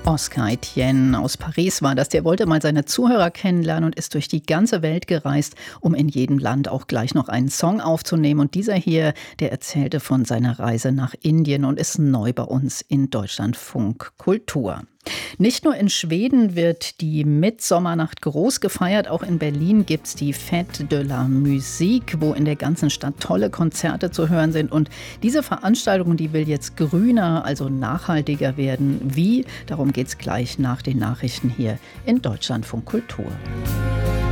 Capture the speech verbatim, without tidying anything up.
Oscar Etienne aus Paris war das. Der wollte mal seine Zuhörer kennenlernen und ist durch die ganze Welt gereist, um in jedem Land auch gleich noch einen Song aufzunehmen. Und dieser hier, der erzählte von seiner Reise nach Indien und ist neu bei uns in Deutschlandfunk Kultur. Nicht nur in Schweden wird die Mitsommernacht groß gefeiert, auch in Berlin gibt's die Fête de la Musique, wo in der ganzen Stadt tolle Konzerte zu hören sind. Und diese Veranstaltung, die will jetzt grüner, also nachhaltiger werden. Wie? Darum geht's gleich nach den Nachrichten hier in Deutschlandfunk Kultur.